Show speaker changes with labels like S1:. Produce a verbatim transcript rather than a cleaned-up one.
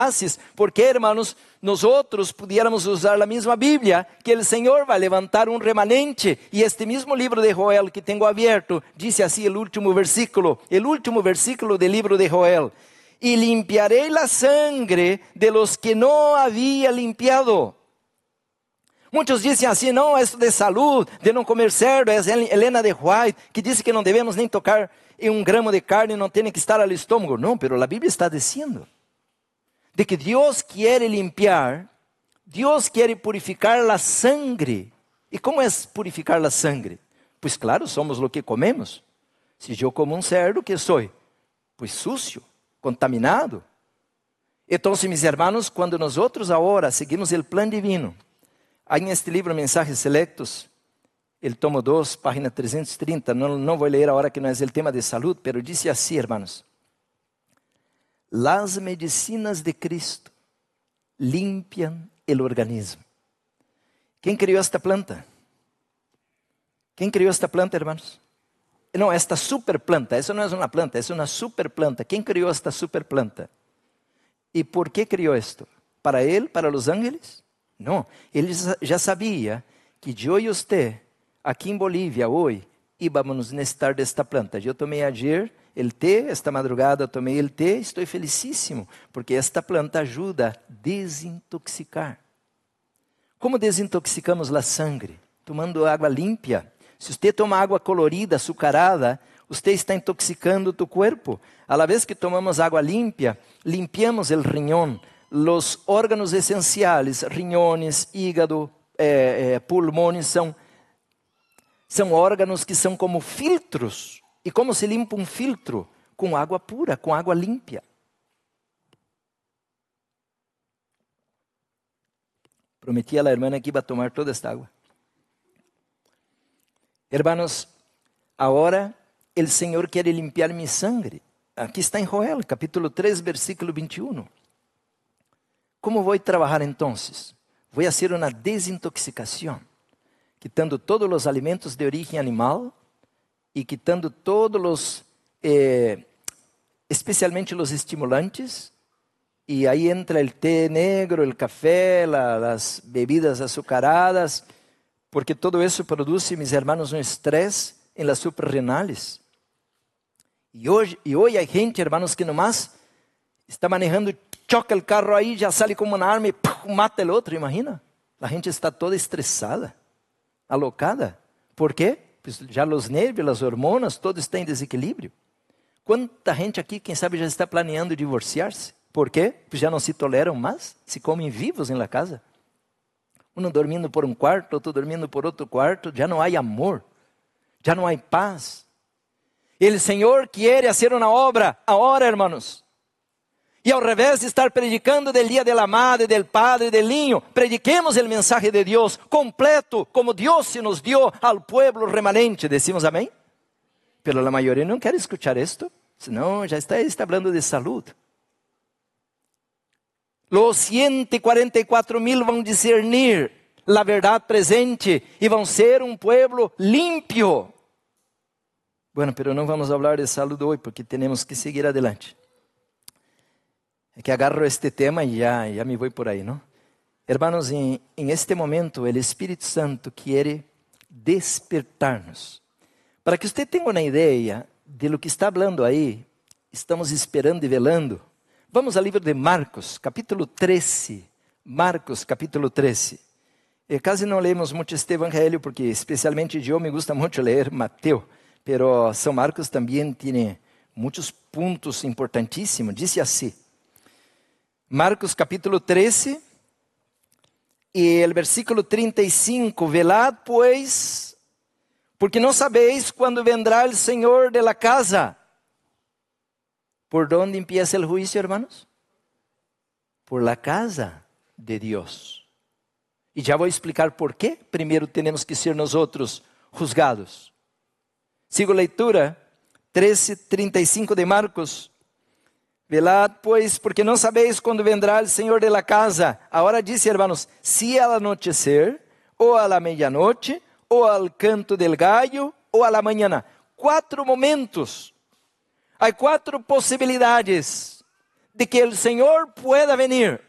S1: porque, hermanos, nosotros pudiéramos usar a mesma Bíblia, que o Senhor vai levantar um remanente. E este mesmo livro de Joel que tenho aberto, diz assim o último versículo, o último versículo do livro de Joel: e limpiarei la sangre de los que no había limpiado. Muitos dizem assim: não, isso de saúde, de não comer cerdo, é Helena de White, que disse que não devemos nem tocar em um gramo de carne, não tem que estar ao estômago. Não, pero a Bíblia está dizendo de que Deus quer limpiar, Deus quer purificar a sangre. E como é purificar a sangre? Pois claro, somos o que comemos. Se eu como um cerdo, que sou? Pois sucio, contaminado. Então, meus irmãos, quando nós agora seguimos o plano divino, aí neste livro Mensajes Selectos, el tomo dois, página trezentos e trinta, não, não vou ler agora que não é o tema de saúde, pero diz assim, irmãos: las medicinas de Cristo limpian el organismo. Quem criou esta planta? Quem criou esta planta, irmãos? Não, esta super planta, isso não é uma planta, é uma super planta. Quem criou esta super planta? E por que criou isto? Para ele, para os ángeles? Não, ele já sabia que eu e você, aqui em Bolívia, hoje, íbamos necessitar desta planta. Eu tomei ayer o té, esta madrugada tomei o té, estou felicíssimo, porque esta planta ajuda a desintoxicar. Como desintoxicamos a sangre? Tomando água limpa. Se você toma água colorida, açucarada, você está intoxicando tu corpo. A la vez que tomamos água limpa, limpiamos o riñón, os órganos essenciais, riñones, hígado, eh, eh, pulmões, são, são órganos que são como filtros. E como se limpa um filtro? Com água pura, com água limpa. Prometi a la hermana que iba a tomar toda esta água. Hermanos, agora o Senhor quer limpiar minha sangre. Aqui está em Joel, capítulo três, versículo vinte e um. Como vou trabalhar então? Vou fazer uma desintoxicação, quitando todos os alimentos de origem animal e quitando todos os, eh, especialmente os estimulantes. E aí entra o té negro, o café, la, as bebidas açucaradas, porque todo isso produz, meus irmãos, um estresse em las suprarrenales. E hoje, e hoje há gente, irmãos, que nomás está manejando, choca o carro aí, já sai como uma arma e pum, mata o outro, imagina? A gente está toda estressada, alocada. Por quê? Pues já os nervios, as hormonas, todo está em desequilíbrio. Quanta gente aqui, quem sabe, já está planeando divorciar-se. Por quê? Pues já não se toleram mais, se comem vivos em la casa. Um dormindo por um quarto, outro dormindo por outro quarto, já não há amor, já não há paz. O Senhor quer fazer uma obra agora, hermanos. E ao revés de estar predicando del dia de la madre, del padre, del niño, prediquemos o mensaje de Deus completo, como Deus se nos dio al pueblo remanente. Decimos amém? Pero a maioria não quer escuchar esto, senão já está, está falando de saúde. Los ciento cuarenta y cuatro mil vão discernir a verdade presente e vão ser um pueblo limpio. Bueno, pero não vamos falar de saúde hoje, porque temos que seguir adelante. É que agarro este tema e já, já me vou por aí, não? Hermanos, em, em este momento, o Espírito Santo quer despertar-nos. Para que você tenha uma ideia de lo que está falando aí, estamos esperando e velando. Vamos ao livro de Marcos, capítulo treze. Marcos, capítulo treze. E quase não lemos muito este evangelho, porque especialmente eu me gusta muito ler Mateus. Pero São Marcos também tem muitos pontos importantíssimos. Diz assim, Marcos capítulo treze, e o versículo trinta e cinco. Velad, pois, porque não sabeis quando vendrá o Senhor de la casa. ¿Por dónde empieza el juicio, hermanos? Por la casa de Dios. E já vou explicar por quê. Primeiro temos que ser nós outros juzgados. Sigo a leitura, treze, trinta e cinco de Marcos. Velad, pois, porque não sabeis quando vendrá o Senhor de la casa. Agora disse, hermanos, se al anochecer, ou a la meia-noite, ou al canto del gallo, ou a la mañana. Quatro momentos. Há quatro possibilidades de que o Senhor pueda venir.